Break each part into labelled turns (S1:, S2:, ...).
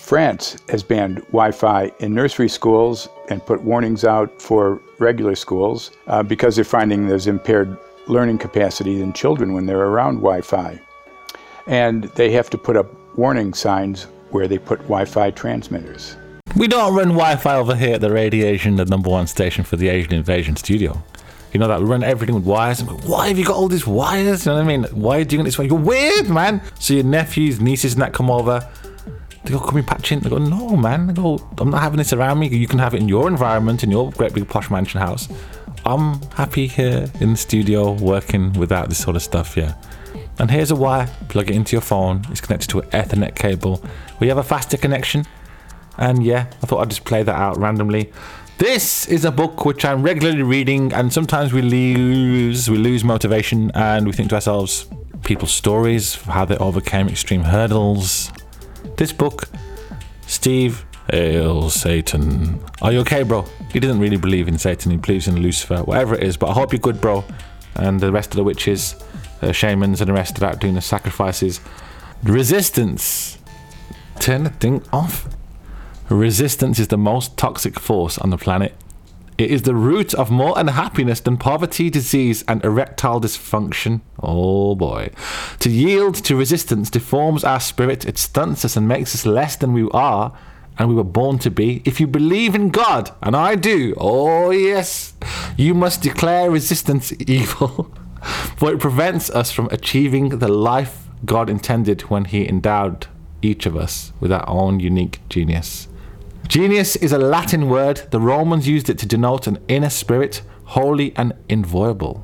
S1: France has banned Wi-Fi in nursery schools and put warnings out for regular schools because they're finding there's impaired learning capacity in children when they're around Wi-Fi. And they have to put up warning signs where they put Wi-Fi transmitters.
S2: We don't run Wi-Fi over here at the Radiation, the number one station for the Asian Invasion studio. You know that we run everything with wires. I'm like, why have you got all these wires? You know what I mean? Why are you doing it this way? You're weird, man. So your nephews, nieces and that come over. They go, come and patch in. They go, no, man. They go, I'm not having this around me. You can have it in your environment, in your great big posh mansion house. I'm happy here in the studio working without this sort of stuff, yeah. And here's a wire. Plug it into your phone. It's connected to an Ethernet cable. We have a faster connection. And yeah, I thought I'd just play that out randomly. This is a book which I'm regularly reading, and sometimes we lose motivation, and we think to ourselves, people's stories, how they overcame extreme hurdles. This book, Steve Hail Satan. Are you okay, bro? He didn't really believe in Satan, he believes in Lucifer, whatever it is, but I hope you're good, bro. And the rest of the witches, shamans, and the rest are out doing the sacrifices. Resistance. Turn the thing off. Resistance is the most toxic force on the planet. It is the root of more unhappiness than poverty, disease, and erectile dysfunction. Oh boy. To yield to resistance deforms our spirit, it stunts us and makes us less than we are and we were born to be. If you believe in God, and I do, oh yes, you must declare resistance evil, for it prevents us from achieving the life God intended when He endowed each of us with our own unique genius. Genius is a Latin word. The Romans used it to denote an inner spirit, holy and inviolable.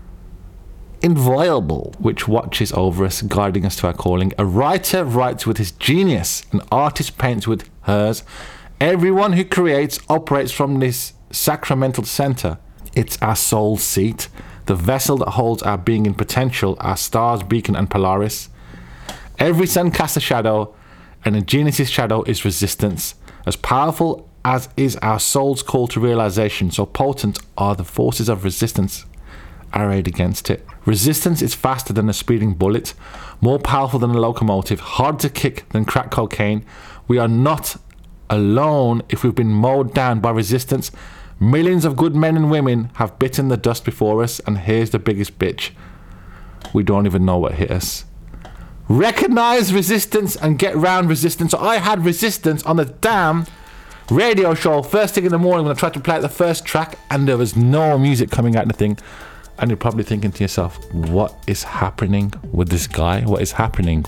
S2: Inviolable, which watches over us, guiding us to our calling. A writer writes with his genius. An artist paints with hers. Everyone who creates operates from this sacramental center. It's our soul's seat, the vessel that holds our being in potential, our star's beacon and Polaris. Every sun casts a shadow, and a genius's shadow is resistance. As powerful as is our soul's call to realization, so potent are the forces of resistance arrayed against it. Resistance is faster than a speeding bullet, more powerful than a locomotive, harder to kick than crack cocaine. We are not alone if we've been mowed down by resistance. Millions of good men and women have bitten the dust before us, and here's the biggest bitch. We don't even know what hit us. Recognize resistance and get round resistance. So I had resistance on the damn radio show first thing in the morning when I tried to play out the first track, and there was no music coming out of the thing. And you're probably thinking to yourself, what is happening with this guy? What is happening?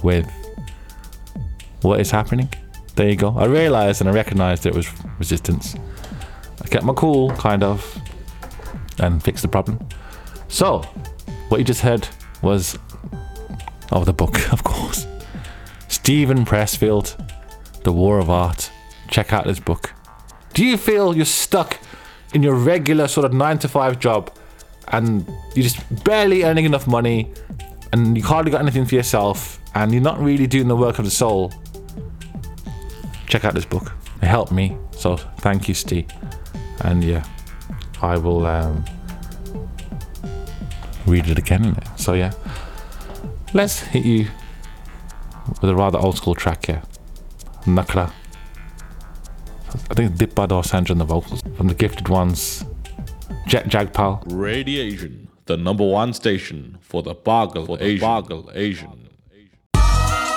S2: There you go. I realized and I recognized it was resistance. I kept my cool, kind of, and fixed the problem. So what you just heard was the book, of course. Steven Pressfield, The War of Art. Check out this book. Do you feel you're stuck in your regular sort of 9-to-5 job and you're just barely earning enough money and you hardly got anything for yourself and you're not really doing the work of the soul? Check out this book. It helped me, so thank you, Steve. And yeah, I will read it again. So yeah, let's hit you with a rather old school track here. Nakra. I think it's Dippa Dosanjh on the vocals. From the Gifted Ones, Jet Jagpal.
S3: Radiation, the number one station for the Bargle Asian.